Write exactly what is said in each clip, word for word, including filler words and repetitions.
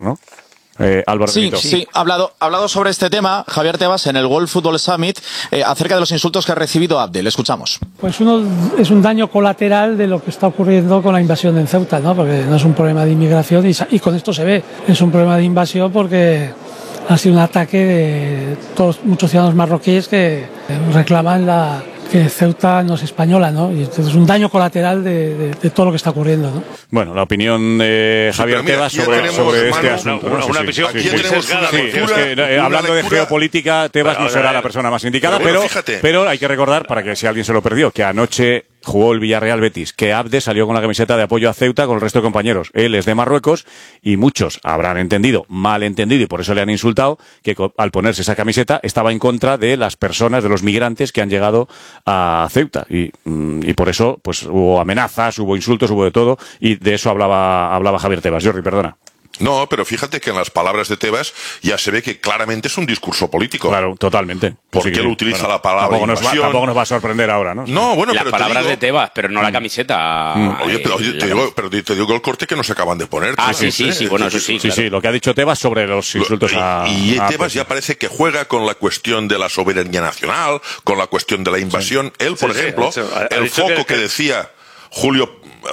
¿no? Eh, Álvaro Sí, Benito. sí, ha hablado, ha hablado sobre este tema Javier Tebas en el World Football Summit eh, acerca de los insultos que ha recibido Abde. Le escuchamos. Pues uno es un daño colateral de lo que está ocurriendo con la invasión en Ceuta, ¿no? Porque no es un problema de inmigración y, y con esto se ve, es un problema de invasión porque ha sido un ataque de todos muchos ciudadanos marroquíes que reclaman la que Ceuta no es española, ¿no? Y entonces es un daño colateral de, de, de todo lo que está ocurriendo, ¿no? Bueno, la opinión de Javier sí, mira, Tebas sobre, tenemos, sobre este Manu, asunto. Una, ¿no? una sí, visión sí, sí, muy sesgada. Sí, sí, es que, eh, hablando lectura, de geopolítica, Tebas pero, no será la persona más indicada, pero, pero, pero hay que recordar, para que si alguien se lo perdió, que anoche jugó el Villarreal Betis, que Abde salió con la camiseta de apoyo a Ceuta con el resto de compañeros. Él es de Marruecos y muchos habrán entendido, mal entendido, y por eso le han insultado, que al ponerse esa camiseta estaba en contra de las personas, de los migrantes que han llegado a Ceuta. Y, y por eso pues hubo amenazas, hubo insultos, hubo de todo, y de eso hablaba, hablaba Javier Tebas. Jordi, perdona. No, pero fíjate que en las palabras de Tebas ya se ve que claramente es un discurso político. Claro, totalmente. Porque sí, él utiliza bueno, la palabra tampoco invasión. Nos va, tampoco nos va a sorprender ahora, ¿no? No, bueno, las pero palabras digo, de Tebas, pero no la camiseta. Mm. Oye, pero, oye, te digo, pero te digo el corte que nos acaban de poner. Ah, sí, sí, sí, bueno, eso sí. Sí, claro. sí, lo que ha dicho Tebas sobre los insultos lo, a... Y, y a, Tebas ya parece que juega con la cuestión de la soberanía nacional, con la cuestión de la invasión. Sí. Él, por sí, ejemplo, sí, ha, ha el foco que, que decía Julio...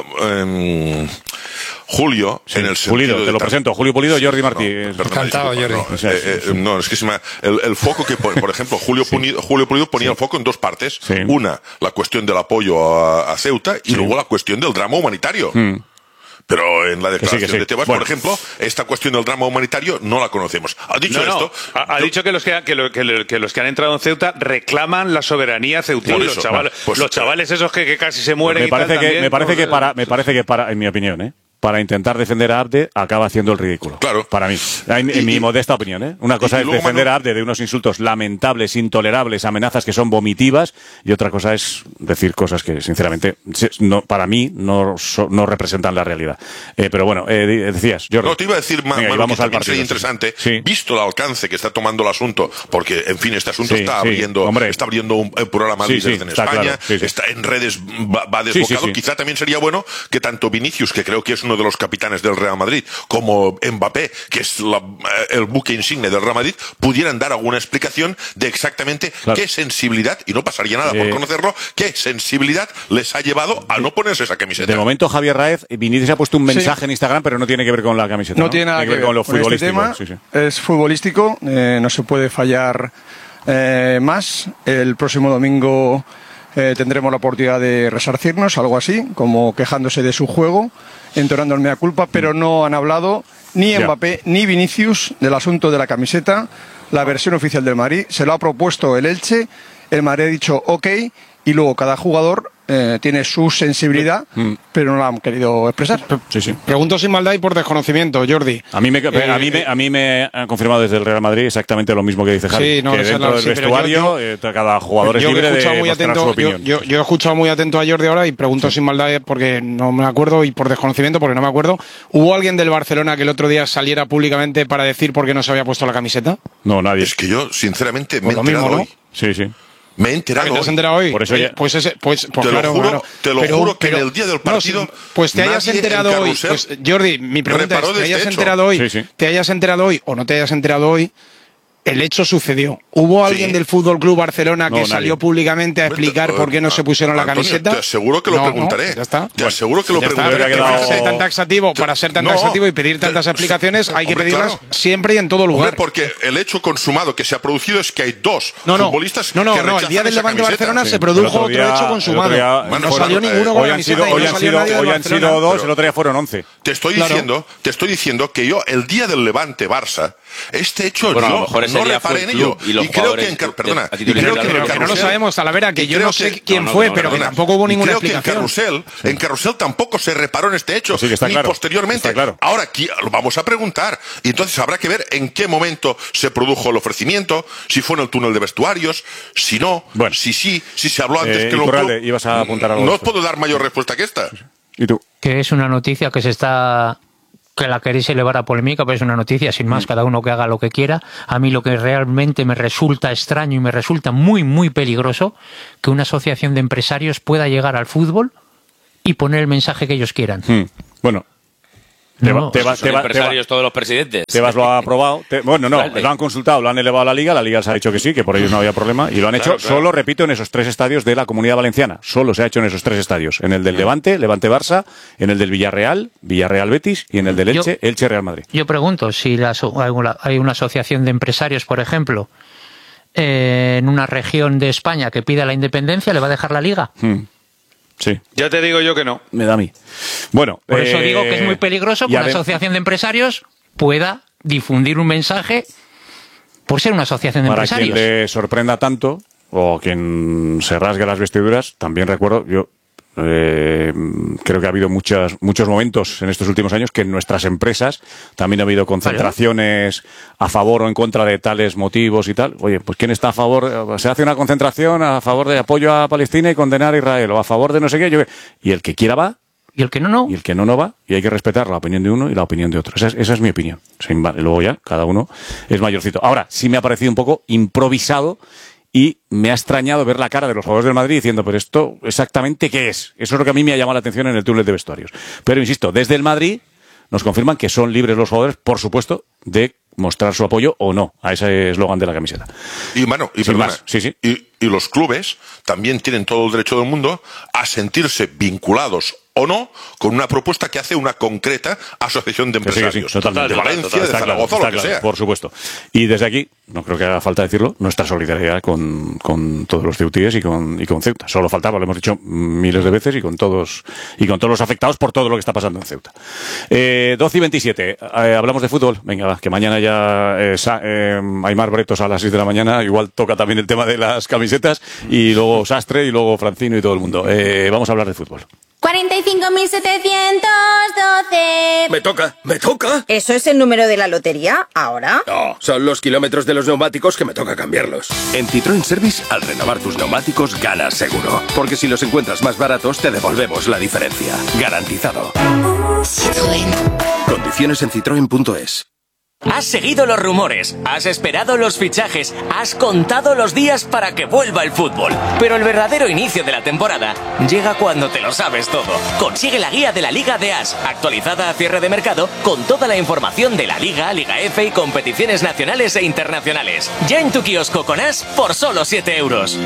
Um, Julio, sí, en el Pulido, sentido te lo presento, Julio Pulido, Jordi Martí. No, perdona, Encantado, disculpa, Jordi. No, eh, eh, no, es que se me, el, el foco que, por, por ejemplo, Julio, sí. Pulido, Julio Pulido ponía sí. el foco en dos partes. Sí. Una, la cuestión del apoyo a, a Ceuta, y sí. luego la cuestión del drama humanitario. Mm. Pero en la declaración que sí, que sí. de Tebas, bueno. por ejemplo, esta cuestión del drama humanitario no la conocemos. ¿Ha dicho no, esto? No. Ha, ha yo... dicho que los que, que, lo, que, lo, que los que han entrado en Ceuta reclaman la soberanía ceutina. Los, chaval, no, pues, los chavales esos que, que casi se mueren me y parece tal que también, me parece pues, que para me parece que para en mi opinión, ¿eh? Para intentar defender a Abde, acaba haciendo el ridículo. Claro. Para mí. En, en y, mi modesta opinión, ¿eh? Una cosa y, es y defender Manu... a Abde de unos insultos lamentables, intolerables, amenazas que son vomitivas, y otra cosa es decir cosas que, sinceramente, no, para mí no, so, no representan la realidad. Eh, pero bueno, eh, decías, Jordi. No, te iba a decir, Venga, Manu, vamos que al partido, sería interesante, sí. visto el alcance que está tomando el asunto, porque, en fin, este asunto sí, está, sí, abriendo, está abriendo un, un programa sí, sí, en España, claro, sí, sí. está en redes, va, va desbocado. Sí, sí, sí. Quizá también sería bueno que tanto Vinicius, que creo que es uno de los capitanes del Real Madrid, como Mbappé, que es la, el buque insigne del Real Madrid, pudieran dar alguna explicación de exactamente claro. qué sensibilidad, y no pasaría nada eh, por conocerlo, qué sensibilidad les ha llevado a no ponerse esa camiseta. De momento, Javier Raez, Vinicius ha puesto un mensaje sí. en Instagram, pero no tiene que ver con la camiseta. No, ¿no? tiene nada tiene que ver con lo con futbolístico. Este tema, sí, sí. Es futbolístico, eh, no se puede fallar eh, más. El próximo domingo eh, tendremos la oportunidad de resarcirnos, algo así, como quejándose de su juego, entonando el mea culpa, pero no han hablado ni Mbappé ya. ni Vinicius del asunto de la camiseta. La versión oficial del Madrid se lo ha propuesto el Elche, el Madrid ha dicho ok, y luego cada jugador eh, tiene su sensibilidad, mm. pero no la han querido expresar. Sí, sí. Pregunto sin maldad y por desconocimiento, Jordi. A mí me, eh, a mí me, a mí me han confirmado desde el Real Madrid exactamente lo mismo que dice Javi. Sí, no, que dentro del sí, vestuario yo, eh, cada jugador es yo libre de muy mostrar atento, su opinión. Yo, yo, yo he escuchado muy atento a Jordi ahora y pregunto sí. sin maldad porque no me acuerdo y por desconocimiento porque no me acuerdo. ¿Hubo alguien del Barcelona que el otro día saliera públicamente para decir por qué no se había puesto la camiseta? No, nadie. Es que yo, sinceramente, me pues he enterado mismo, ¿no? hoy. Sí, sí. Me he enterado. ¿Te has enterado hoy? Por eso ya... Pues ese, pues, pues te claro, lo juro, claro. te lo pero, juro que pero, en el día del partido. No, pues te hayas enterado hoy. Pues, Jordi, mi pregunta es: ¿te hayas este enterado hoy? Sí, sí. ¿Te hayas enterado hoy o no te hayas enterado hoy? El hecho sucedió. ¿Hubo alguien sí. del Fútbol Club Barcelona que no, salió públicamente a explicar por qué no se pusieron Antonio, la camiseta? Te aseguro que lo no, preguntaré. No, ya está. Te aseguro que lo ya preguntaré. Está, para ser tan taxativo, para ser tan no, taxativo y pedir tantas explicaciones, hay que hombre, pedirlas claro. siempre y en todo lugar. Hombre, porque el hecho consumado que se ha producido es que hay dos no, no, futbolistas no, no, que no, el día del Levante Barcelona sí. se produjo otro, día, otro hecho consumado. Día, no fueron, salió ninguno con hoy la camiseta. Hoy han sido, hoy han sido dos, el otro día fueron once. Te estoy diciendo, te estoy diciendo que yo el día del Levante Barça, este hecho bueno, yo a lo mejor ese no día reparé fue en ello. Y, los y creo que en perdona, y creo que, que, que no lo sabemos, Talavera, que yo no sé quién fue, pero que tampoco hubo ninguna creo explicación. Que en Carrusel, sí. en Carrusel tampoco se reparó en este hecho, sí, ni claro, posteriormente. Claro. Ahora aquí lo vamos a preguntar, y entonces habrá que ver en qué momento se produjo el ofrecimiento, si fue en el túnel de vestuarios, si no, bueno. si sí, si se habló antes eh, que lo Iturralde, ibas a apuntar algo. No os puedo dar mayor respuesta que esta. ¿Y tú? Que es una noticia que se está... que la queréis elevar a polémica, pero es una noticia, sin más, cada uno que haga lo que quiera. A mí lo que realmente me resulta extraño y me resulta muy, muy peligroso, que una asociación de empresarios pueda llegar al fútbol y poner el mensaje que ellos quieran. Hmm. Bueno. Te no, te va, son te va, empresarios te va, todos los presidentes. Tebas lo ha aprobado. Te, bueno, no, vale. Lo han consultado, lo han elevado a la Liga, la Liga les ha dicho que sí, que por ellos no había problema, y lo han claro, hecho claro. solo, repito, en esos tres estadios de la Comunidad Valenciana. Solo se ha hecho en esos tres estadios. En el del Levante, Levante-Barça, en el del Villarreal, Villarreal-Betis, y en el del Elche, Elche-Real Madrid. Yo pregunto, si la, hay una asociación de empresarios, por ejemplo, eh, en una región de España que pida la independencia, ¿le va a dejar la Liga? Hmm. Sí. Ya te digo yo que no. Me da a mí. Bueno, por eh, eso digo que es muy peligroso que una asociación de empresarios pueda difundir un mensaje por ser una asociación de para empresarios. Para quien le sorprenda tanto o quien se rasgue las vestiduras, también recuerdo, yo eh, creo que ha habido muchas, muchos momentos en estos últimos años que en nuestras empresas también ha habido concentraciones a favor o en contra de tales motivos y tal. Oye, pues ¿quién está a favor? Se hace una concentración a favor de apoyo a Palestina y condenar a Israel, o a favor de no sé qué. Yo, y el que quiera va. Y el que no, no. Y el que no, no va. Y hay que respetar la opinión de uno y la opinión de otro. Esa es, esa es mi opinión. Luego ya, cada uno es mayorcito. Ahora, sí me ha parecido un poco improvisado y me ha extrañado ver la cara de los jugadores del Madrid diciendo, pero esto exactamente qué es. Eso es lo que a mí me ha llamado la atención en el túnel de vestuarios. Pero insisto, desde el Madrid nos confirman que son libres los jugadores, por supuesto, de mostrar su apoyo o no a ese eslogan de la camiseta. Y, mano, y, perdona, sí, sí. y, y los clubes también tienen todo el derecho del mundo a sentirse vinculados o no con una propuesta que hace una concreta asociación de empresarios. Sí, sí, totalmente. De Valencia, total, de Zaragoza, claro, lo que claro, sea. Por supuesto. Y desde aquí, no creo que haga falta decirlo, nuestra solidaridad con, con todos los ceutíes y con, y con Ceuta. Solo faltaba, lo hemos dicho miles de veces, y con todos y con todos los afectados por todo lo que está pasando en Ceuta. Eh, doce y veintisiete. Eh, hablamos de fútbol. Venga, va, que mañana ya eh, sa, eh, Aimar Bretos a las seis de la mañana. Igual toca también el tema de las camisetas. Y luego Sastre y luego Francino y todo el mundo. Eh, vamos a hablar de fútbol. cuarenta y cinco mil setecientos doce. Me toca, me toca. ¿Eso es el número de la lotería ahora? No, son los kilómetros de los neumáticos que me toca cambiarlos. En Citroën Service, al renovar tus neumáticos, ganas seguro. Porque si los encuentras más baratos, te devolvemos la diferencia. Garantizado. Citroën. Condiciones en citroen punto es. Has seguido los rumores, has esperado los fichajes, has contado los días para que vuelva el fútbol. Pero el verdadero inicio de la temporada llega cuando te lo sabes todo. Consigue la guía de la Liga de As, actualizada a cierre de mercado, con toda la información de la Liga, Liga F y competiciones nacionales e internacionales. Ya en tu kiosco con As por solo siete euros.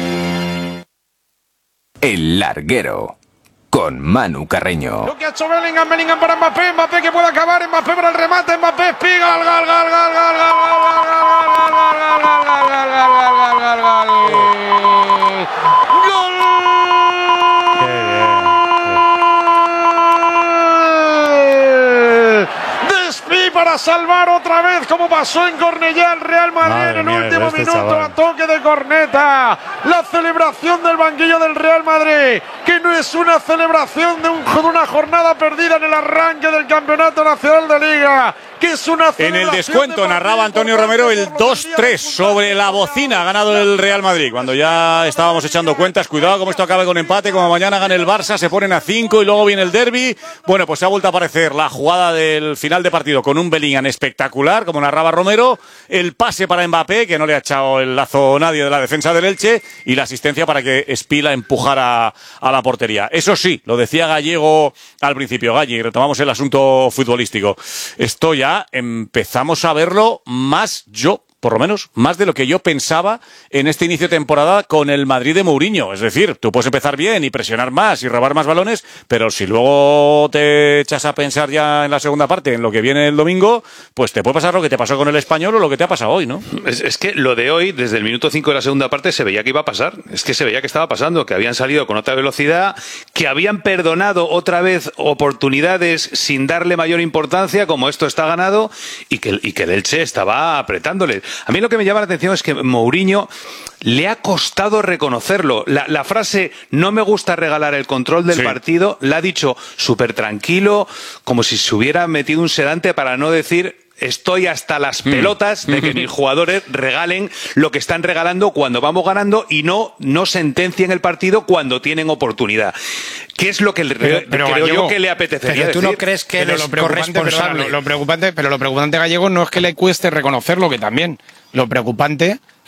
El Larguero. Con Manu Carreño. Lo que ha hecho Bellingham, Bellingham para Mbappé, Mbappé que puede acabar, Mbappé para el remate, Mbappé espiga, gal, gal, gal, gal, gal, gal, para salvar otra vez, como pasó en Cornellá el Real Madrid. Madre en el mía, último este minuto chaval. A toque de corneta, la celebración del banquillo del Real Madrid, que no es una celebración de, un, de una jornada perdida en el arranque del Campeonato Nacional de Liga, que es una en el descuento de narraba Antonio Romero el dos tres sobre la bocina. Ha ganado el Real Madrid cuando ya estábamos echando cuentas. Cuidado como esto acabe con empate, como mañana gane el Barça, se ponen a cinco y luego viene el derbi. Bueno, pues se ha vuelto a aparecer la jugada del final de partido con un Bellingham espectacular, como narraba Romero, el pase para Mbappé, que no le ha echado el lazo nadie de la defensa del Elche, y la asistencia para que Espila empujara a la portería. Eso sí, lo decía Gallego al principio, Galli, retomamos el asunto futbolístico. Esto ya empezamos a verlo más yo, por lo menos, más de lo que yo pensaba en este inicio de temporada con el Madrid de Mourinho. Es decir, tú puedes empezar bien y presionar más y robar más balones, pero si luego te echas a pensar ya en la segunda parte, en lo que viene el domingo, pues te puede pasar lo que te pasó con el Español o lo que te ha pasado hoy, ¿no? Es, es que lo de hoy, desde el minuto cinco de la segunda parte, se veía que iba a pasar. Es que se veía que estaba pasando, que habían salido con otra velocidad, que habían perdonado otra vez oportunidades sin darle mayor importancia, como esto está ganado, y que, y que el Elche estaba apretándole. A mí lo que me llama la atención es que Mourinho le ha costado reconocerlo. La, la frase "no me gusta regalar el control del sí. partido" la ha dicho súper tranquilo, como si se hubiera metido un sedante para no decir "estoy hasta las pelotas de que mis jugadores regalen lo que están regalando cuando vamos ganando y no, no sentencien el partido cuando tienen oportunidad". ¿Qué es lo que le, pero, pero creo Gallego, yo que le apetecería pero tú decir? No crees que él es corresponsable. Pero lo, lo preocupante, pero lo preocupante, Gallego, no es que le cueste reconocerlo, que también. Lo preocupante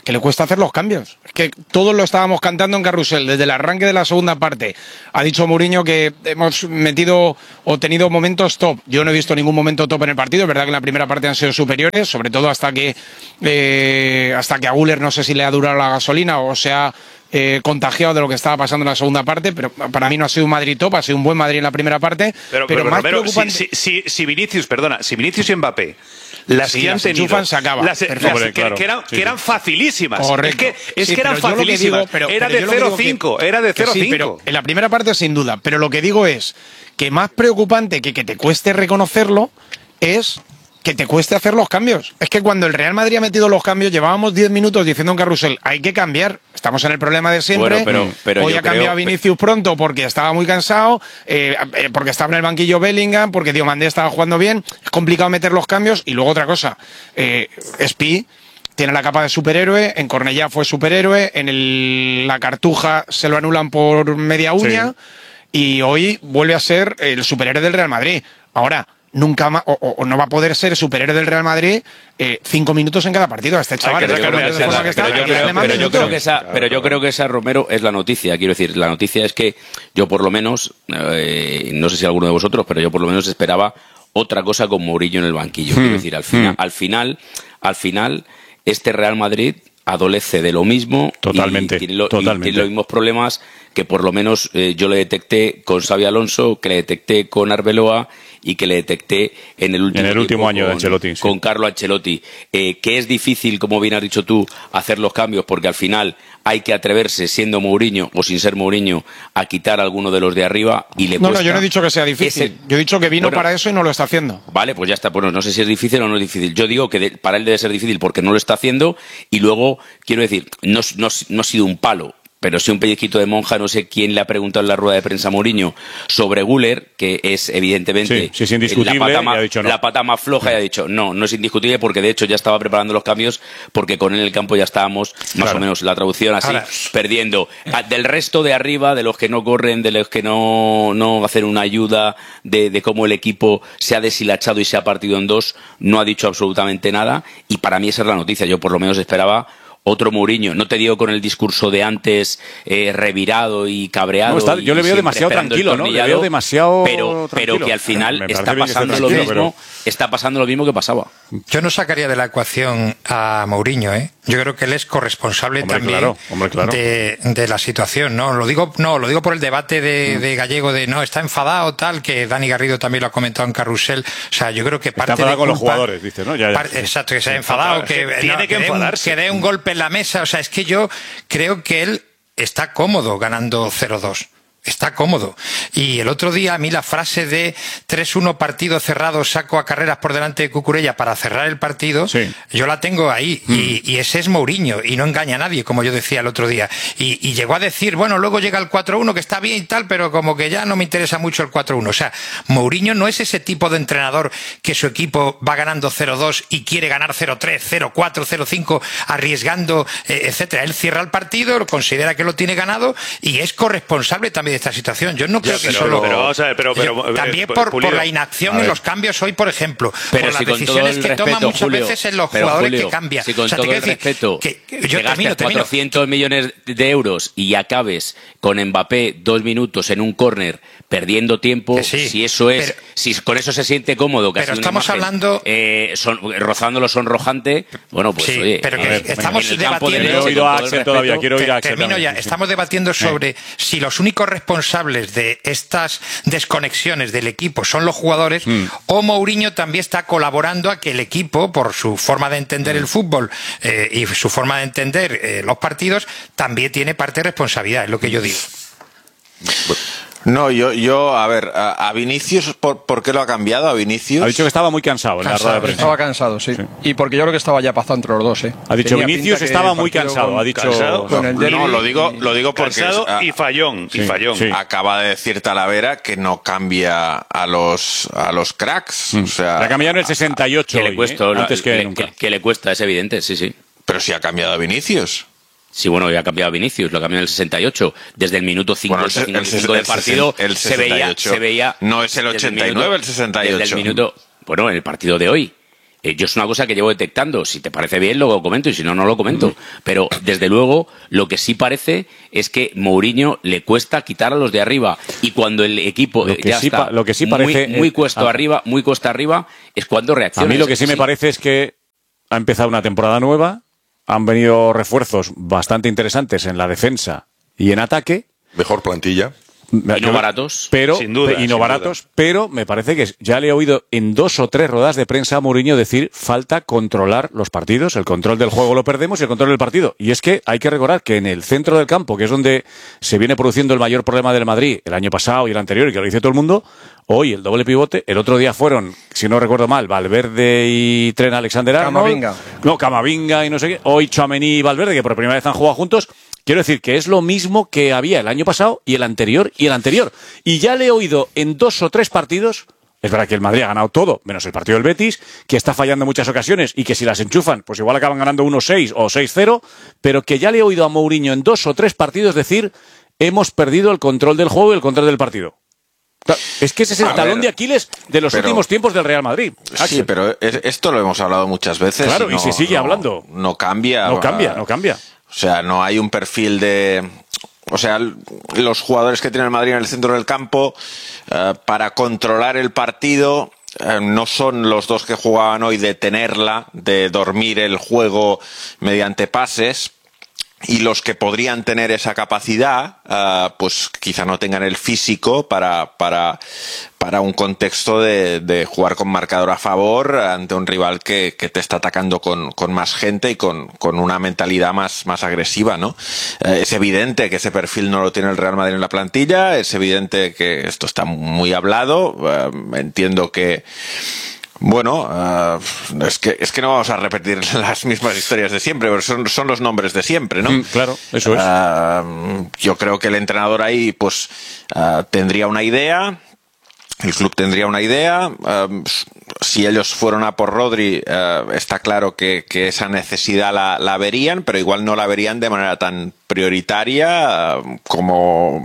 que le cuesta hacer los cambios. Es que todos lo estábamos cantando en Carrusel desde el arranque de la segunda parte. Ha dicho Mourinho que hemos metido o tenido momentos top. Yo no he visto ningún momento top en el partido. Es verdad que en la primera parte han sido superiores, sobre todo hasta que eh, hasta que a Güler no sé si le ha durado la gasolina o se ha eh, contagiado de lo que estaba pasando en la segunda parte, pero para mí no ha sido un Madrid top, ha sido un buen Madrid en la primera parte. Pero, pero, pero, pero más Romero, preocupante... si, si, si Vinicius, perdona, si Vinicius y Mbappé las sí, que han las tenido, enchufan, se acaba. Las, las, Hombre, que, claro. que, eran, sí, que eran facilísimas. Correcto. Es que, es sí, que eran facilísimas. Digo, pero, era pero de cero cinco, era de cero cinco. Sí, pero en la primera parte sin duda. Pero lo que digo es que más preocupante que que te cueste reconocerlo es que te cueste hacer los cambios. Es que cuando el Real Madrid ha metido los cambios, llevábamos diez minutos diciendo en Carrusel, hay que cambiar. Estamos en el problema de siempre. Bueno, pero, pero Hoy ha cambiado creo... Vinicius pronto porque estaba muy cansado, eh, porque estaba en el banquillo Bellingham, porque Diomandé estaba jugando bien. Es complicado meter los cambios. Y luego otra cosa, eh, Spi tiene la capa de superhéroe, en Cornellá fue superhéroe, en el, la Cartuja se lo anulan por media uña, sí. Y hoy vuelve a ser el superhéroe del Real Madrid. Ahora, nunca más, o, o no va a poder ser superhéroe del Real Madrid eh, cinco minutos en cada partido a este chaval. Pero yo creo que esa, pero yo creo que esa, Romero, es la noticia. Quiero decir, la noticia es que yo por lo menos, eh, no sé si alguno de vosotros, pero yo por lo menos esperaba otra cosa con Mourinho en el banquillo. Hmm. Quiero decir, al final, hmm. al final, al final, este Real Madrid adolece de lo mismo. Totalmente. Y tiene, lo, totalmente. y tiene los mismos problemas que por lo menos eh, yo le detecté con Xabi Alonso, que le detecté con Arbeloa y que le detecté en el último, en el último año con, de Ancelotti, sí. con Carlo Ancelotti. Eh, que es difícil, como bien has dicho tú, hacer los cambios porque al final hay que atreverse, siendo Mourinho o sin ser Mourinho, a quitar a alguno de los de arriba y le No, cuesta. no, yo no he dicho que sea difícil. Ese... Yo he dicho que vino bueno, para eso y no lo está haciendo. Vale, pues ya está. Bueno, no sé si es difícil o no es difícil. Yo digo que de, para él debe ser difícil porque no lo está haciendo y luego, quiero decir, no, no, no ha sido un palo, pero sí un pellizquito de monja. No sé quién le ha preguntado en la rueda de prensa a Mourinho sobre Güler, que es evidentemente sí, sí, es indiscutible, la, pata más, ha dicho no. la pata más floja, y ha dicho no, no es indiscutible porque de hecho ya estaba preparando los cambios porque con él en el campo ya estábamos, más claro. o menos la traducción así, Ahora. perdiendo. Del resto de arriba, de los que no corren, de los que no, no hacen una ayuda, de, de cómo el equipo se ha deshilachado y se ha partido en dos, no ha dicho absolutamente nada y para mí esa es la noticia. Yo por lo menos esperaba otro Mourinho, no te digo con el discurso de antes eh, revirado y cabreado. No, está, yo le veo demasiado tranquilo, ¿no? Le veo demasiado pero, pero que al final está pasando lo mismo, pero... está pasando lo mismo que pasaba. Yo no sacaría de la ecuación a Mourinho, ¿eh? Yo creo que él es corresponsable hombre, también claro, hombre, claro. De, de la situación, ¿no? Lo digo, no, lo digo por el debate de, mm. de Gallego de no, está enfadado, tal, que Dani Garrido también lo ha comentado en Carrusel. O sea, yo creo que parte está enfadado de con culpa, los jugadores, dice, ¿no? Ya, ya. Parte, exacto, que se ha enfadado, que, que tiene no, que, que, enfadarse. Dé un, que dé un golpe en la mesa. O sea, es que yo creo que él está cómodo ganando cero dos. Está cómodo. Y el otro día a mí la frase de tres uno partido cerrado, saco a Carreras por delante de Cucurella para cerrar el partido, sí. yo la tengo ahí. Mm. Y, y ese es Mourinho y no engaña a nadie, como yo decía el otro día. Y, y llegó a decir, bueno, luego llega el cuatro uno que está bien y tal, pero como que ya no me interesa mucho el cuatro uno. O sea, Mourinho no es ese tipo de entrenador que su equipo va ganando cero dos y quiere ganar cero tres, cero cuatro, cero cinco, arriesgando, eh, etcétera. Él cierra el partido, considera que lo tiene ganado y es corresponsable también de esta situación. Yo no creo ya, pero, que solo... Pero, o sea, pero, pero, yo, también por, por la inacción en los cambios hoy, por ejemplo. Pero por si las decisiones que respeto, toma muchas Julio, veces en los jugadores Julio, que cambia. Si con o sea, todo el decir, respeto que, que yo termino, termino. cuatrocientos millones de euros y acabes con Mbappé dos minutos en un córner perdiendo tiempo, sí, si eso es, pero, si con eso se siente cómodo, que pero estamos imagen, hablando eh, son, rozándolo sonrojante, bueno, pues sí, oye, pero que ver, estamos debatiendo. Quiero oír a Axel todavía, quiero oír a Axel. Termino ya. Estamos debatiendo sobre si los únicos responsables de estas desconexiones del equipo son los jugadores mm. o Mourinho también está colaborando a que el equipo, por su forma de entender mm. el fútbol eh, y su forma de entender eh, los partidos, también tiene parte de responsabilidad, es lo que yo digo. No, yo, yo a ver, a, a Vinicius, ¿por, ¿por qué lo ha cambiado a Vinicius? Ha dicho que estaba muy cansado en cansado, la rueda de prensa. Estaba cansado, sí. sí. Y porque yo creo que estaba ya pasado entre los dos, ¿eh? Ha dicho Tenía Vinicius estaba muy cansado, con, ha dicho... Cansado, con el derbi, no, lo digo, lo digo porque... Cansado es, y fallón, sí, y fallón. Sí. Acaba de decir Talavera que no cambia a los, a los cracks, mm. o sea... La cambiaron en el sesenta y ocho que le cuesta, hoy, ¿eh? Antes que le, nunca. Que, que le cuesta, es evidente, sí, sí. Pero si ha cambiado a Vinicius... Sí, bueno, ya ha cambiado Vinicius, lo cambió en el sesenta y ocho. Desde el minuto cincuenta, bueno, el, el, cincuenta y cinco del partido el se, veía, se veía... No es el ochenta y nueve, el, minuto, el sesenta y ocho. Desde el minuto... Bueno, en el partido de hoy. Eh, yo es una cosa que llevo detectando. Si te parece bien, lo comento, y si no, no lo comento. Pero, desde luego, lo que sí parece es que Mourinho le cuesta quitar a los de arriba. Y cuando el equipo lo que ya sí está lo que sí muy, parece, muy eh, cuesta a, arriba, muy cuesta arriba, es cuando reacciona. A mí lo que sí, sí me parece es que ha empezado una temporada nueva, han venido refuerzos bastante interesantes en la defensa y en ataque. Mejor plantilla. Y no baratos, pero, sin duda. Y no sin baratos, duda. pero me parece que ya le he oído en dos o tres rodadas de prensa a Mourinho decir falta controlar los partidos, el control del juego lo perdemos y el control del partido. Y es que hay que recordar que en el centro del campo, que es donde se viene produciendo el mayor problema del Madrid el año pasado y el anterior, y que lo dice todo el mundo, hoy el doble pivote, el otro día fueron, si no recuerdo mal, Valverde y Trent Alexander-Arnold. Camavinga. No, Camavinga y no sé qué. Hoy Tchouaméni y Valverde, que por primera vez han jugado juntos. Quiero decir que es lo mismo que había el año pasado y el anterior y el anterior. Y ya le he oído en dos o tres partidos, es verdad que el Madrid ha ganado todo, menos el partido del Betis, que está fallando en muchas ocasiones y que si las enchufan, pues igual acaban ganando uno seis o seis cero, pero que ya le he oído a Mourinho en dos o tres partidos decir hemos perdido el control del juego y el control del partido. Es que ese es el a talón ver, de Aquiles de los pero, últimos tiempos del Real Madrid. Sí, Axel. Pero esto lo hemos hablado muchas veces. Claro, y, no, y se sigue no, hablando. No cambia. No cambia, no cambia. O sea, no hay un perfil de... O sea, los jugadores que tiene el Madrid en el centro del campo, eh, para controlar el partido, eh, no son los dos que jugaban hoy de tenerla, de dormir el juego mediante pases. Y los que podrían tener esa capacidad, uh, pues quizá no tengan el físico para, para, para un contexto de, de jugar con marcador a favor ante un rival que, que te está atacando con, con más gente y con, con una mentalidad más, más agresiva, ¿no? Uh, es evidente que ese perfil no lo tiene el Real Madrid en la plantilla, es evidente que esto está muy hablado, uh, entiendo que Bueno, uh, es que es que no vamos a repetir las mismas historias de siempre, pero son, son los nombres de siempre, ¿no? Mm, claro, eso es. Uh, yo creo que el entrenador ahí, pues, uh, tendría una idea, el club tendría una idea. Uh, si ellos fueron a por Rodri, uh, está claro que, que esa necesidad la, la verían, pero igual no la verían de manera tan prioritaria uh, como...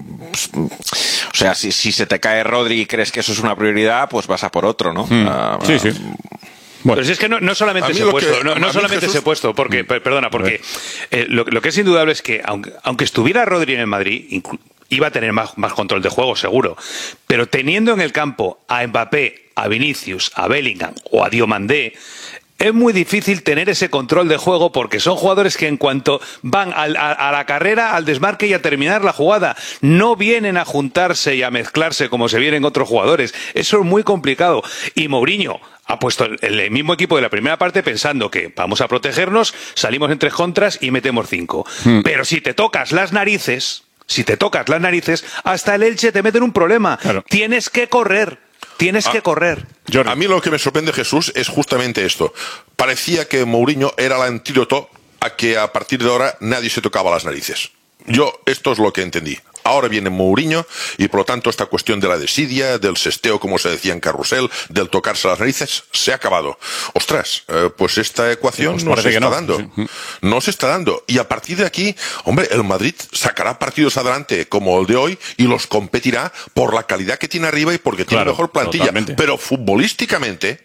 O sea, si, si se te cae Rodri y crees que eso es una prioridad, pues vas a por otro, ¿no? Mm. Uh, sí, sí. Bueno. Pero si es que no, no solamente ese puesto, que, no, no solamente Jesús... ese puesto, porque, perdona, porque eh, lo, lo que es indudable es que aunque, aunque estuviera Rodri en el Madrid, iba a tener más, más control de juego, seguro. Pero teniendo en el campo a Mbappé, a Vinicius, a Bellingham o a Diomandé, es muy difícil tener ese control de juego porque son jugadores que en cuanto van al, a, a la carrera, al desmarque y a terminar la jugada, no vienen a juntarse y a mezclarse como se vienen otros jugadores. Eso es muy complicado. Y Mourinho ha puesto el, el mismo equipo de la primera parte pensando que vamos a protegernos, salimos en tres contras y metemos cinco. Hmm. Pero si te tocas las narices, si te tocas las narices, hasta el Elche te mete en un problema. Claro. Tienes que correr. Tienes ah, que correr. A mí lo que me sorprende, Jesús, es justamente esto. Parecía que Mourinho era el antídoto a que a partir de ahora nadie se tocaba las narices. Yo, esto es lo que entendí. Ahora viene Mourinho y por lo tanto esta cuestión de la desidia, del sesteo, como se decía en Carrusel, del tocarse las narices, se ha acabado. Ostras, eh, pues esta ecuación no se está no. dando. Sí. No se está dando. Y a partir de aquí, hombre, el Madrid sacará partidos adelante como el de hoy y los competirá por la calidad que tiene arriba y porque tiene claro, mejor plantilla. Totalmente. Pero futbolísticamente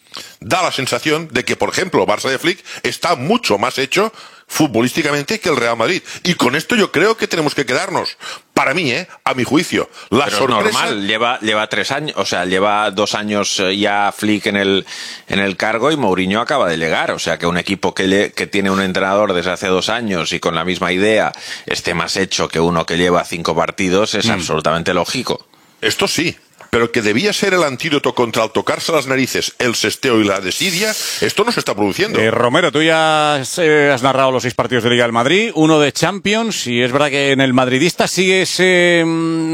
da la sensación de que, por ejemplo, Barça de Flick está mucho más hecho futbolísticamente que el Real Madrid. Y con esto yo creo que tenemos que quedarnos. Para mí, ¿eh? A mi juicio. La Pero sorpresa... es normal, lleva, lleva tres años, o sea, lleva dos años ya Flick en el, en el cargo y Mourinho acaba de llegar. O sea, que un equipo que, le, que tiene un entrenador desde hace dos años y con la misma idea esté más hecho que uno que lleva cinco partidos es mm. absolutamente lógico. Esto sí. Pero que debía ser el antídoto contra el tocarse las narices, el sesteo y la desidia, esto no se está produciendo. Eh, Romero, tú ya has, eh, has narrado los seis partidos de Liga del Madrid, uno de Champions, y es verdad que en el madridista sigue ese,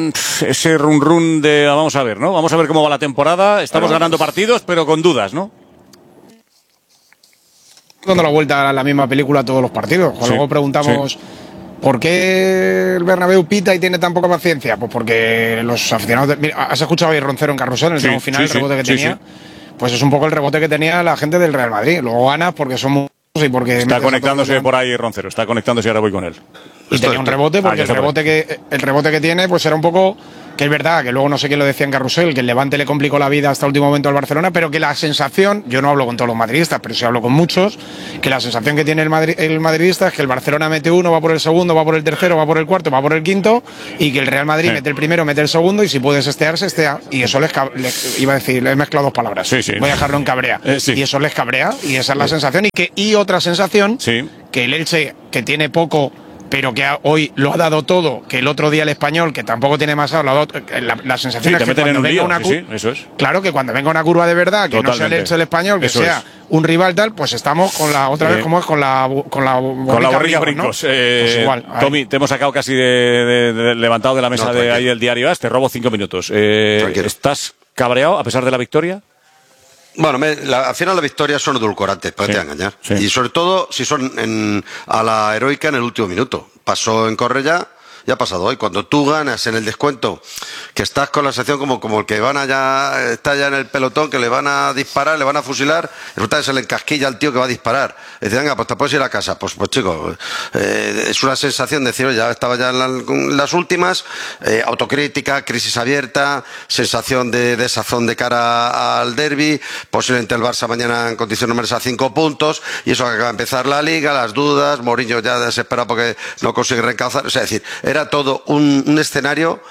ese run run de, vamos a ver, ¿no? Vamos a ver cómo va la temporada, estamos bueno, ganando partidos, pero con dudas, ¿no? Dando la vuelta a la misma película a todos los partidos. Sí, luego preguntamos... Sí. ¿Por qué el Bernabéu pita y tiene tan poca paciencia? Pues porque los aficionados... De, mira, ¿has escuchado ahí Roncero en Carrusel, en el sí, final, sí, el rebote que sí, tenía? Sí. Pues es un poco el rebote que tenía la gente del Real Madrid. Luego ganas porque somos... Y porque está conectándose por ahí Roncero, está conectándose y ahora voy con él. Y tenía un rebote porque ah, el, rebote que, el rebote que tiene pues era un poco que es verdad, que luego no sé quién lo decía en Carrusel, que el Levante le complicó la vida hasta el último momento al Barcelona, pero que la sensación, yo no hablo con todos los madridistas, pero sí hablo con muchos, que la sensación que tiene el, Madrid, el madridista es que el Barcelona mete uno, va por el segundo, va por el tercero, va por el cuarto, va por el quinto, y que el Real Madrid sí. mete el primero, mete el segundo, y si puedes estear, se estea. Y eso les, les iba a decir, he mezclado dos palabras, sí, sí. voy a dejarlo en cabrea. Eh, sí. Y eso les cabrea, y esa es la sí. sensación. Y, que, y otra sensación, sí. que el Elche, que tiene poco, pero que hoy lo ha dado todo, que el otro día el Español, que tampoco tiene más la, la, la sensación sí, es que cuando venga lío, una sí, sí, eso es. Claro, que cuando venga una curva de verdad, que Totalmente. no sea el Elche el Español, que eso sea es. un rival tal, pues estamos con la otra eh, vez como es con la con la con la borrica brincos, ¿no? eh, pues igual, Tommy, te hemos sacado casi de, de, de, de levantado de la mesa no, de ahí el diario As, te robo cinco minutos. Eh, ¿Estás cabreado a pesar de la victoria? Bueno, me, la, al final las victorias son edulcorantes, para sí, te engañar. Sí. Y sobre todo si son en, a la heroica en el último minuto. Pasó en Cornellá, ya ha pasado hoy. Cuando tú ganas en el descuento, que estás con la sensación como, como el que van allá, está ya en el pelotón, que le van a disparar, le van a fusilar, resulta que se le encasquilla al tío que va a disparar. Y dice, venga, pues te puedes ir a casa. Pues, pues chicos, eh, es una sensación de decir, oye, ya estaba ya en, la, en las últimas, eh, autocrítica, crisis abierta, sensación de desazón de cara al derbi, posiblemente el Barça mañana en condiciones de a cinco puntos, y eso acaba de empezar la Liga, las dudas, Mourinho ya desesperado porque no consigue reencauzar, o sea, es decir, era todo un, un escenario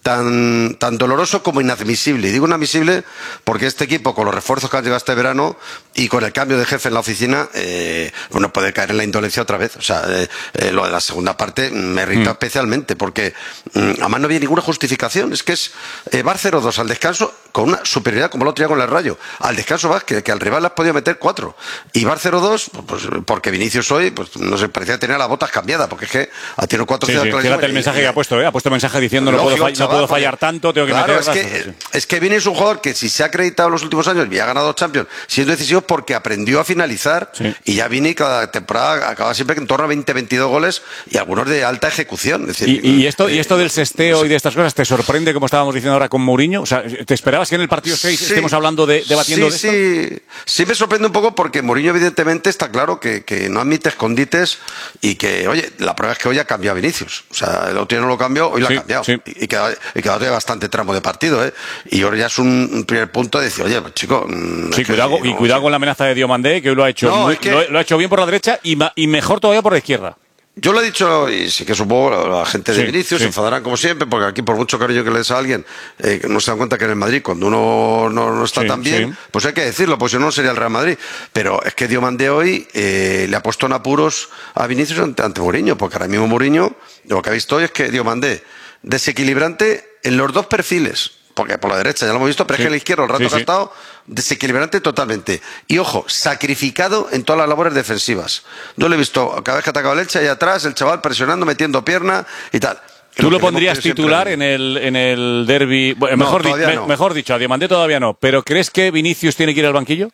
tan, tan doloroso como inadmisible. Y digo inadmisible porque este equipo, con los refuerzos que han llegado este verano y con el cambio de jefe en la oficina, eh, bueno, puede caer en la indolencia otra vez. O sea, eh, eh, lo de la segunda parte me irrita mm. especialmente porque mm, además no había ninguna justificación. Es que es eh, Bar cero dos al descanso con una superioridad como el otro día con el Rayo. Al descanso vas que, que al rival le has podido meter cuatro. Y Bar cero dos, pues porque Vinicius hoy, pues no sé, parecía tener las botas cambiadas porque es que ha tenido cuatro sí, sí. Fíjate el mensaje y, que ha puesto, ¿eh? Ha puesto mensaje diciendo no puedo, chaval, no puedo fallar tanto, tengo que claro, meter es que, es que Vini es un jugador que si se ha acreditado en los últimos años y ha ganado Champions, siendo decisivo porque aprendió a finalizar sí. y ya Vini cada temporada acaba siempre en torno a veinte, veintidós goles y algunos de alta ejecución. Es decir, y, y, esto, eh, y esto del sesteo no sé. y de estas cosas, ¿te sorprende como estábamos diciendo ahora con Mourinho? O sea, ¿te esperabas que en el partido seis sí. estemos hablando de debatiendo sí, de esto? Sí, sí me sorprende un poco porque Mourinho evidentemente está claro que, que no admite escondites y que, oye, la prueba es que hoy ha cambiado a Vinicius. O sea, el otro día no lo cambió, hoy lo sí, ha cambiado. Sí. Y, y queda, y queda bastante tramo de partido, ¿eh? Y ahora ya es un, un primer punto de decir, oye, pues, chico... Sí, cuidado, que, y no, cuidado sí. con la amenaza de Diomandé, que hoy lo ha hecho no, muy, es que... lo, lo ha hecho bien por la derecha y, ma, y mejor todavía por la izquierda. Yo lo he dicho, y sí que supongo la, la gente de sí, Vinicius sí. se enfadarán como siempre, porque aquí por mucho cariño que le des a alguien, eh, no se dan cuenta que en el Madrid, cuando uno no, no está sí, tan bien, sí. pues hay que decirlo, pues si no, no sería el Real Madrid. Pero es que Diomandé hoy eh, le ha puesto en apuros a Vinicius ante, ante Mourinho, porque ahora mismo Mourinho, lo que ha visto hoy es que Diomandé, desequilibrante en los dos perfiles, porque por la derecha ya lo hemos visto, pero sí. es que en la izquierda el rato sí, que ha estado desequilibrante totalmente. Y ojo, sacrificado en todas las labores defensivas. Yo lo he visto cada vez que ha atacado el Elche, ahí atrás, el chaval presionando, metiendo pierna y tal. ¿Tú lo pondrías titular en el, en el derbi? Bueno, no, mejor, di me, no. mejor dicho, a Diomandé todavía no. ¿Pero crees que Vinicius tiene que ir al banquillo?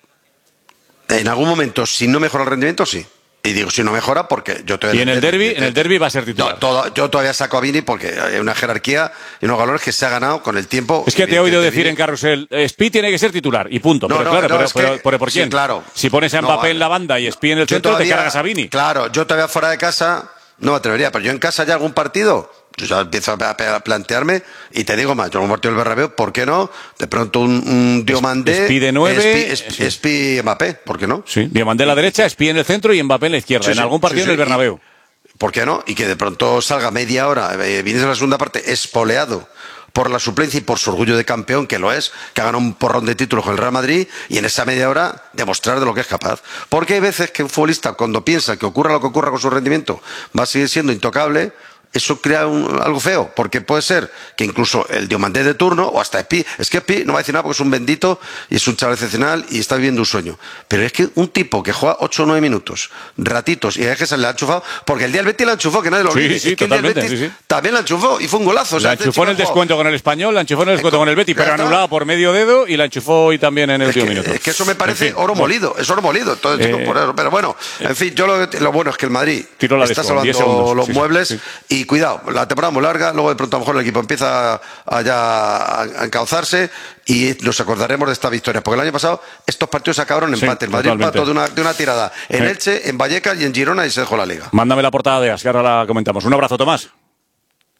En algún momento, si no mejora el rendimiento, sí. Y digo, si no mejora, porque yo todavía... ¿Y en el derbi en el derbi va a ser titular? No, todo, yo todavía saco a Vini porque hay una jerarquía y unos valores que se ha ganado con el tiempo. Es que te he oído decir Vini. En Carrusel, Spi tiene que ser titular, y punto. No, pero no, claro, no, pero, pero, que, pero ¿por quién? Sí, claro. Si pones a Mbappé no, en la banda y Spi en el centro, todavía, te cargas a Vini. Claro, yo todavía fuera de casa no me atrevería, pero yo en casa ya algún partido... Yo ya empiezo a plantearme y te digo más, yo como partido del Bernabéu, ¿por qué no? De pronto un, un Diomandé, Spi de nueve, Spi, Spi Mbappé, ¿por qué no? Sí, Diomandé a la derecha, Spi en el centro y Mbappé en la izquierda, sí, en algún partido sí, sí, en el Bernabéu. Y, ¿por qué no? Y que de pronto salga media hora, eh, vienes a la segunda parte espoleado por la suplencia y por su orgullo de campeón, que lo es, que ha ganado un porrón de títulos con el Real Madrid, y en esa media hora demostrar de lo que es capaz. Porque hay veces que un futbolista, cuando piensa que ocurra lo que ocurra con su rendimiento, va a seguir siendo intocable. Eso crea un, algo feo, porque puede ser que incluso el Diomandé de turno o hasta Spi, es que Spi no va a decir nada porque es un bendito y es un chaval excepcional y está viviendo un sueño, pero es que un tipo que juega ocho o nueve minutos, ratitos, y es que se le ha enchufado, porque el día del Betis la enchufó, que nadie lo olvide, sí, sí, es que el día del Betis sí, sí. también la enchufó y fue un golazo. O sea, la enchufó en el descuento con el Español, la enchufó en el descuento con el Betis, pero anulada por medio dedo, y la enchufó hoy también en el último minuto. Es que eso me parece en fin, oro molido, es oro molido, todo, chico, eh, por eso. Pero bueno, en fin, yo lo, lo bueno es que el Madrid está salvando los sí, muebles sí. y cuidado, la temporada muy larga, luego de pronto a lo mejor el equipo empieza a, ya a encauzarse y nos acordaremos de esta victoria, porque el año pasado estos partidos acabaron en sí, empate, el Madrid empató de una, de una tirada en sí. Elche, en Vallecas y en Girona y se dejó la Liga. Mándame la portada de As, que ahora la comentamos. Un abrazo, Tomás.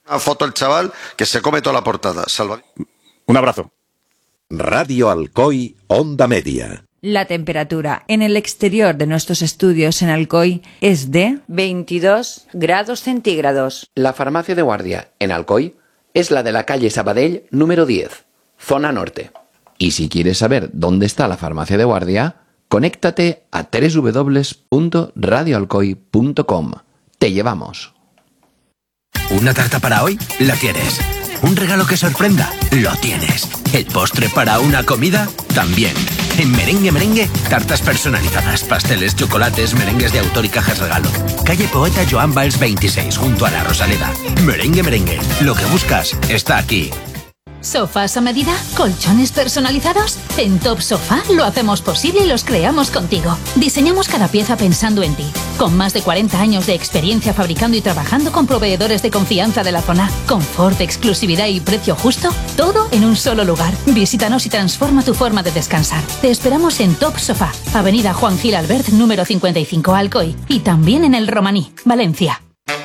Una foto del chaval que se come toda la portada. Salva... Un abrazo. Radio Alcoy, Onda Media. La temperatura en el exterior de nuestros estudios en Alcoy es de veintidós grados centígrados. La farmacia de guardia en Alcoy es la de la calle Sabadell número diez, zona norte. Y si quieres saber dónde está la farmacia de guardia, conéctate a doble u doble u doble u punto radio alcoy punto com. Te llevamos. ¿Una tarta para hoy? La tienes. ¿Un regalo que sorprenda? Lo tienes. ¿El postre para una comida? También. En Merengue Merengue, tartas personalizadas, pasteles, chocolates, merengues de autor y cajas regalo. Calle Poeta Joan Valls veintiséis, junto a la Rosaleda. Merengue Merengue, lo que buscas está aquí. ¿Sofás a medida? ¿Colchones personalizados? En Top Sofá lo hacemos posible y los creamos contigo. Diseñamos cada pieza pensando en ti. Con más de cuarenta años de experiencia fabricando y trabajando con proveedores de confianza de la zona. Confort, exclusividad y precio justo. Todo en un solo lugar. Visítanos y transforma tu forma de descansar. Te esperamos en Top Sofá, Avenida Juan Gil Albert, número cincuenta y cinco, Alcoy. Y también en El Romaní, Valencia.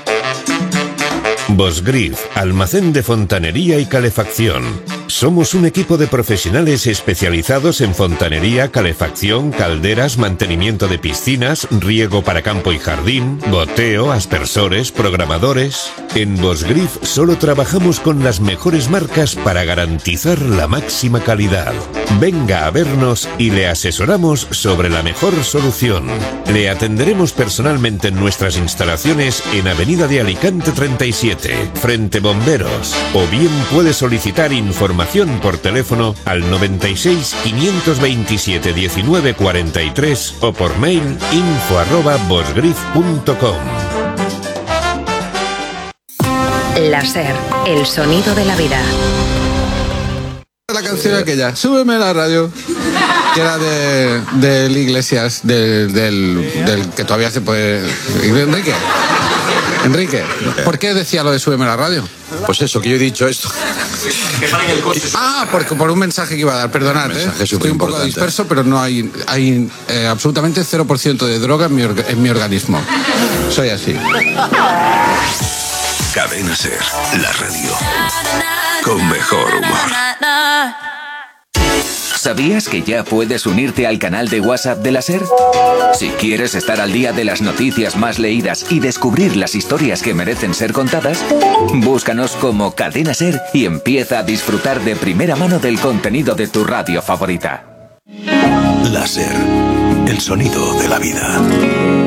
Bosgrif, almacén de fontanería y calefacción. Somos un equipo de profesionales especializados en fontanería, calefacción, calderas, mantenimiento de piscinas, riego para campo y jardín, goteo, aspersores, programadores. En Bosgrif solo trabajamos con las mejores marcas para garantizar la máxima calidad. Venga a vernos y le asesoramos sobre la mejor solución. Le atenderemos personalmente en nuestras instalaciones en Avenida de Alicante treinta y siete, frente Bomberos. O bien puede solicitar información por teléfono al noventa y seis, quinientos veintisiete, diecinueve cuarenta y tres o por mail info arroba bosgrif punto com. Láser, el sonido de la vida. La canción aquella, súbeme la radio, que era de, del Iglesias, del, del, del que todavía se puede... Enrique, Enrique, ¿por qué decía lo de súbeme la radio? Pues eso, que yo he dicho esto. Ah, porque por un mensaje que iba a dar, perdonad, ¿eh? Estoy un poco disperso, pero no hay, hay eh, absolutamente cero por ciento de droga en mi, en mi organismo. Soy así. Cadena Ser, la radio con mejor humor. ¿Sabías que ya puedes unirte al canal de WhatsApp de la Ser? Si quieres estar al día de las noticias más leídas y descubrir las historias que merecen ser contadas, búscanos como Cadena Ser y empieza a disfrutar de primera mano del contenido de tu radio favorita. La Ser, el sonido de la vida.